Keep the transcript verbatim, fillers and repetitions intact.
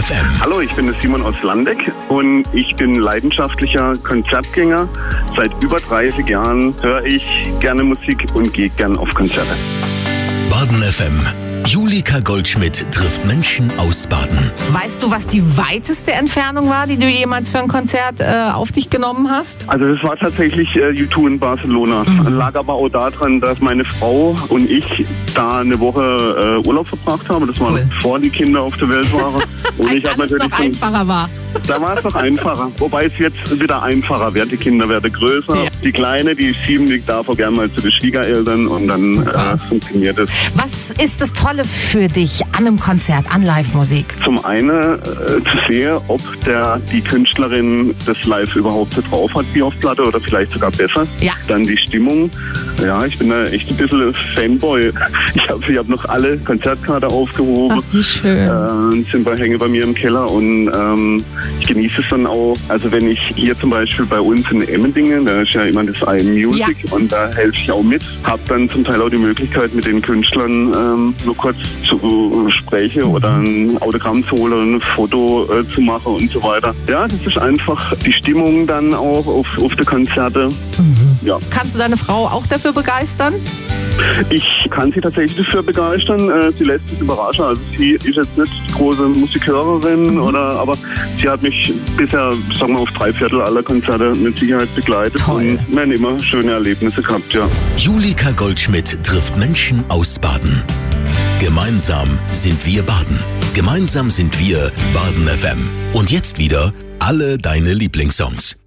F M. Hallo, ich bin der Simon aus Landeck und ich bin leidenschaftlicher Konzertgänger. Seit über dreißig Jahren höre ich gerne Musik und gehe gern auf Konzerte. Baden F M. Julika Goldschmidt trifft Menschen aus Baden. Weißt du, was die weiteste Entfernung war, die du jemals für ein Konzert äh, auf dich genommen hast? Also das war tatsächlich äh, U zwei in Barcelona. Mhm. Lag aber auch daran, dass meine Frau und ich da eine Woche äh, Urlaub verbracht haben. Das war Cool. bevor die Kinder auf der Welt waren. Und Als ich habe alles natürlich noch so- einfacher war. Da war es noch einfacher. Wobei es jetzt wieder einfacher wird. Die Kinder werden größer. Ja. Die Kleine, die ist sieben, die darf auch gerne mal zu den Schwiegereltern und dann äh, funktioniert es. Was ist das Tolle für dich an einem Konzert, an Live-Musik? Zum einen äh, zu sehen, ob der, die Künstlerin das live überhaupt so drauf hat wie auf Platte oder vielleicht sogar besser. Ja. Dann die Stimmung. Ja, ich bin da echt ein bisschen Fanboy. Ich habe ich hab noch alle Konzertkarte aufgehoben. Ach, wie schön. Äh, sind bei, hängen bei mir im Keller und ähm, ich genieße es dann auch. Also wenn ich hier zum Beispiel bei uns in Emmendingen, da ist ja immer das I M Music Ja. und da helfe ich auch mit. Habe dann zum Teil auch die Möglichkeit mit den Künstlern ähm, nur kurz zu äh, sprechen Mhm. oder ein Autogramm zu holen, ein Foto äh, zu machen und so weiter. Ja, das ist einfach die Stimmung dann auch auf, auf die Konzerte. Ja. Kannst du deine Frau auch dafür begeistern? Ich kann sie tatsächlich dafür begeistern. Äh, Sie lässt sich überraschen. Also sie ist jetzt nicht die große Musikhörerin, oder, aber sie hat mich bisher, sagen wir, auf drei Viertel aller Konzerte mit Sicherheit begleitet. Toll. Und wir haben immer schöne Erlebnisse gehabt, ja. Julika Goldschmidt trifft Menschen aus Baden. Gemeinsam sind wir Baden. Gemeinsam sind wir Baden F M. Und jetzt wieder alle deine Lieblingssongs.